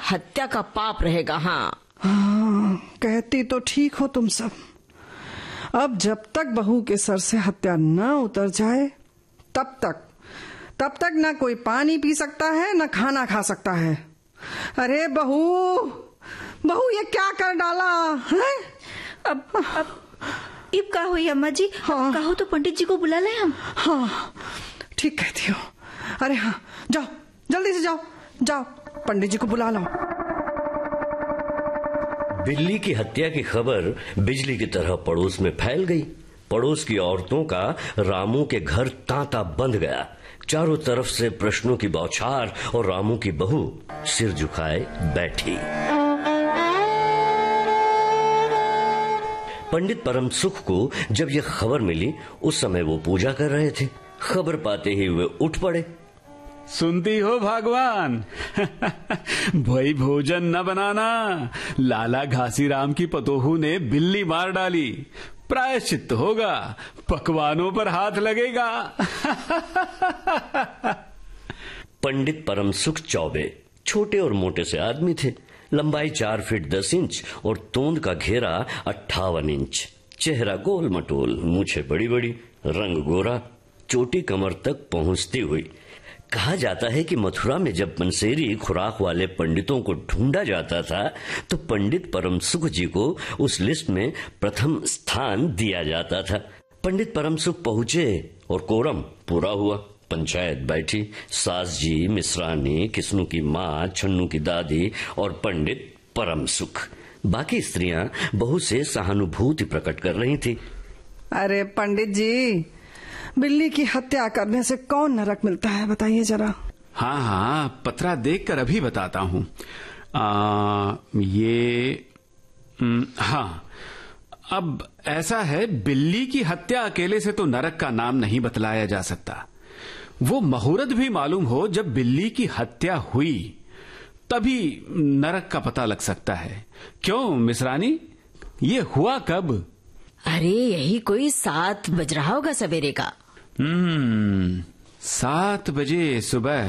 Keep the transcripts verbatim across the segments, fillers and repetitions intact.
हत्या का पाप रहेगा। हाँ हाँ, कहती तो ठीक हो तुम सब। अब जब तक बहू के सर से हत्या न उतर जाए तब तक तब तक ना कोई पानी पी सकता है ना खाना खा सकता है। अरे बहू बहू ये क्या कर डाला है? अब अब इब का हुई अम्मा जी? हाँ। कहो तो पंडित जी को बुला ले हम। हाँ ठीक कहती हो। अरे हाँ जाओ, जल्दी से जाओ जाओ, पंडित जी को बुला लो। बिल्ली की हत्या की खबर बिजली की तरह पड़ोस में फैल गई। पड़ोस की औरतों का रामू के घर तांता बंध गया। चारों तरफ से प्रश्नों की बौछार और रामू की बहू सिर झुकाए बैठी। पंडित परम सुख को जब यह खबर मिली उस समय वो पूजा कर रहे थे। खबर पाते ही वे उठ पड़े। सुनती हो भगवान? भाई भोजन न बनाना, लाला घासीराम की पतोहू ने बिल्ली मार डाली, प्रायश्चित होगा, पकवानों पर हाथ लगेगा। पंडित परम सुख चौबे छोटे और मोटे से आदमी थे। लंबाई चार फीट दस इंच और तोंद का घेरा अट्ठावन इंच। चेहरा गोल मटोल, मूछें बड़ी बड़ी, रंग गोरा, चोटी कमर तक पहुंचती हुई। कहा जाता है कि मथुरा में जब पंसेरी खुराक वाले पंडितों को ढूंढा जाता था तो पंडित परम सुख जी को उस लिस्ट में प्रथम स्थान दिया जाता था। पंडित परम सुख पहुंचे और कोरम पूरा हुआ। पंचायत बैठी। सास जी, मिश्रानी, किस्नू की माँ, छन्नू की दादी और पंडित परम सुख। बाकी स्त्रियां बहू से सहानुभूति प्रकट कर रही थी। अरे पंडित जी, बिल्ली की हत्या करने से कौन नरक मिलता है बताइए जरा। हाँ हाँ, पत्रा देखकर अभी बताता हूँ। आ, ये न, हाँ, अब ऐसा है, बिल्ली की हत्या अकेले से तो नरक का नाम नहीं बतलाया जा सकता। वो मुहूर्त भी मालूम हो जब बिल्ली की हत्या हुई, तभी नरक का पता लग सकता है। क्यों मिश्रानी, ये हुआ कब? अरे यही कोई सात बज रहा होगा सवेरे का। हम्म सात बजे सुबह।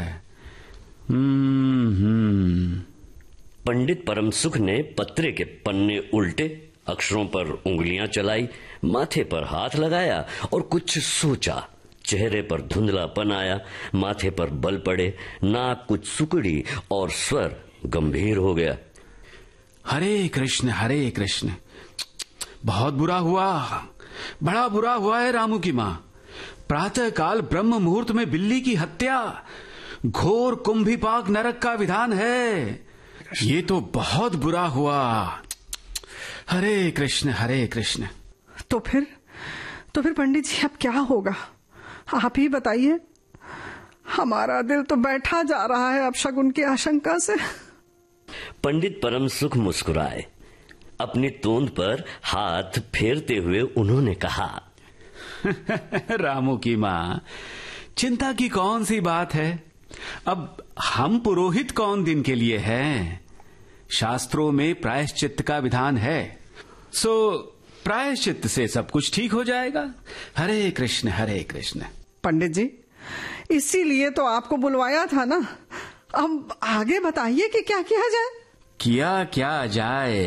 हम्म पंडित परम सुख ने पत्रे के पन्ने उल्टे, अक्षरों पर उंगलियां चलाई, माथे पर हाथ लगाया और कुछ सोचा। चेहरे पर धुंधलापन आया, माथे पर बल पड़े, नाक कुछ सुकड़ी और स्वर गंभीर हो गया। हरे कृष्ण हरे कृष्ण। बहुत बुरा हुआ, बड़ा बुरा हुआ है रामू की माँ। प्रातः काल ब्रह्म मुहूर्त में बिल्ली की हत्या, घोर कुंभीपाक नरक का विधान है। ये तो बहुत बुरा हुआ। हरे कृष्ण हरे कृष्ण। तो फिर तो फिर पंडित जी अब क्या होगा, आप ही बताइए। हमारा दिल तो बैठा जा रहा है अब शगुन की आशंका से। पंडित परम सुख मुस्कुराए। अपनी तोंद पर हाथ फेरते हुए उन्होंने कहा, रामू की माँ, चिंता की कौन सी बात है। अब हम पुरोहित कौन दिन के लिए हैं। शास्त्रों में प्रायश्चित्त का विधान है, सो प्रायश्चित्त से सब कुछ ठीक हो जाएगा। हरे कृष्ण हरे कृष्ण। पंडित जी, इसीलिए तो आपको बुलवाया था ना। अब आगे बताइए कि क्या किया जाए। किया क्या जाए?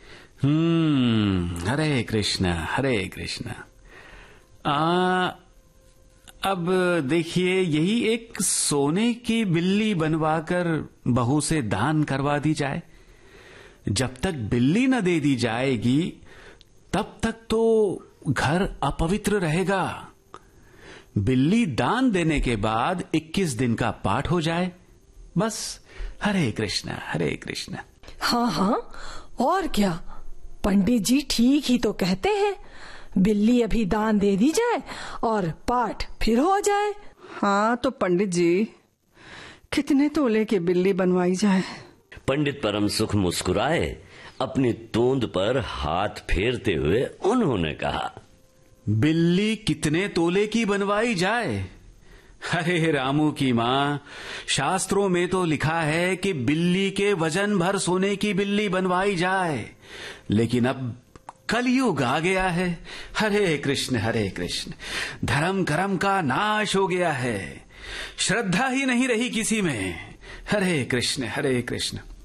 हम्म हरे कृष्ण हरे कृष्ण। आ अब देखिए, यही एक सोने की बिल्ली बनवाकर बहू से दान करवा दी जाए। जब तक बिल्ली न दे दी जाएगी तब तक तो घर अपवित्र रहेगा। बिल्ली दान देने के बाद इक्कीस दिन का पाठ हो जाए, बस। हरे कृष्ण हरे कृष्ण। हाँ हाँ, और क्या, पंडित जी ठीक ही तो कहते हैं। बिल्ली अभी दान दे दी जाए और पाठ फिर हो जाए। हाँ तो पंडित जी, कितने तोले की बिल्ली बनवाई जाए? पंडित परम सुख मुस्कुराए। अपनी तोंद पर हाथ फेरते हुए उन्होंने कहा, बिल्ली कितने तोले की बनवाई जाए? अरे रामू की माँ, शास्त्रों में तो लिखा है कि बिल्ली के वजन भर सोने की बिल्ली बनवाई जाए, लेकिन अब कलयुग आ गया है। हरे कृष्ण हरे कृष्ण। धर्म कर्म का नाश हो गया है, श्रद्धा ही नहीं रही किसी में। हरे कृष्ण हरे कृष्ण।